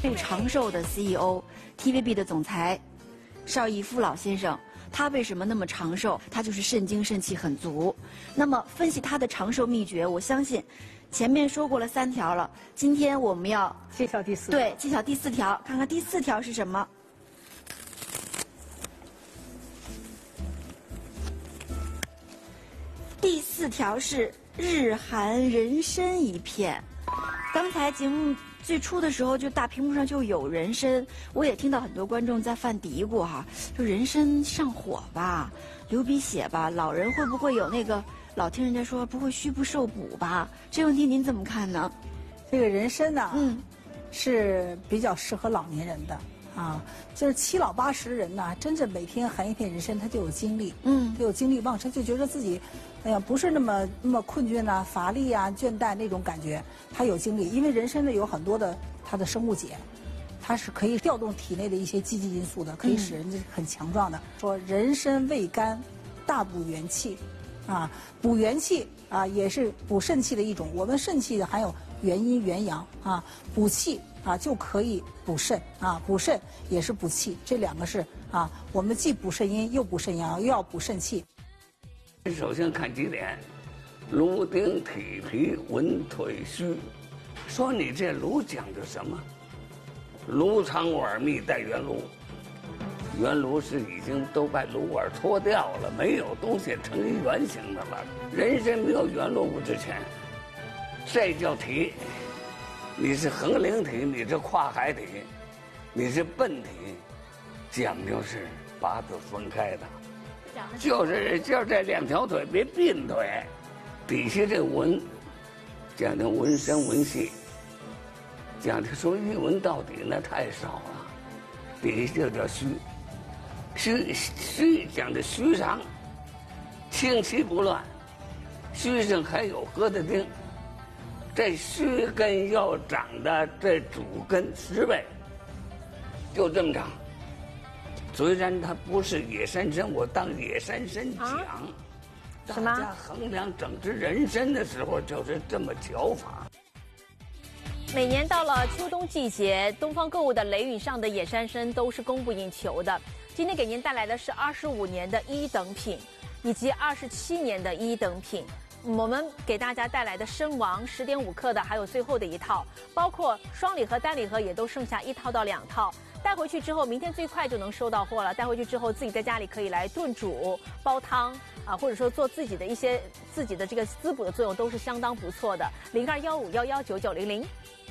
最长寿的 CEO，TVB 的总裁邵逸夫老先生，他为什么那么长寿？他就是肾精肾气很足。那么分析他的长寿秘诀，我相信前面说过了3条了，今天我们要揭晓第4条。 对，揭晓第4条，看看第4条是什么。第4条是日韩人参一片。刚才节目最初的时候，就大屏幕上就有人参，我也听到很多观众在犯嘀咕哈，说人参上火吧，流鼻血吧，老人会不会有那个？老听人家说不会虚不受补吧？这个问题您怎么看呢？ 这个人参呢，是比较适合老年人的啊，就是7老80的人呢，真正每天含一片人参，他就有精力，就有精力旺盛，就觉得自己，哎呀，不是那么困倦啊、乏力啊、倦怠那种感觉，他有精力，因为人参呢有很多的它的生物碱，它是可以调动体内的一些积极因素的，可以使人很强壮的。说人参味甘，大补元气。啊，补元气啊，也是补肾气的一种。我们肾气含有元阴元阳啊，补气啊就可以补肾啊，补肾也是补气，这2个是啊，我们既补肾阴又补肾阳，又要补肾气。 首先看几点：颅顶体皮文腿虚。说你这颅讲究什么？颅长碗密带圆颅。圆颅是已经都把颅碗脱掉了，没有东西成一圆形的了。人参没有圆颅之前，这叫体。你是横陵体，你是跨海体，你是贲体，讲究是八字分开的，就是这2条腿别并腿，底下这纹讲究纹深纹细，讲究说一纹到底那太少了，底下就叫虚。虚讲的虚长，清气不乱，虚上还有疙瘩丁，这虚根要长的这主根10倍，就这么长。虽然它不是野山参，我当野山参讲，大家衡量整只人参的时候就是这么调法。 每年到了秋冬季节，东方购物的雷允上的野山参都是供不应求的。今天给您带来的是25年的1等品，以及27年的1等品。我们给大家带来的参王10.5克的，还有最后的一套，包括双礼盒、单礼盒也都剩下1套到2套。带回去之后，明天最快就能收到货了。带回去之后，自己在家里可以来炖煮、煲汤啊，或者说做自己的一些这个滋补的作用，都是相当不错的。0215119900。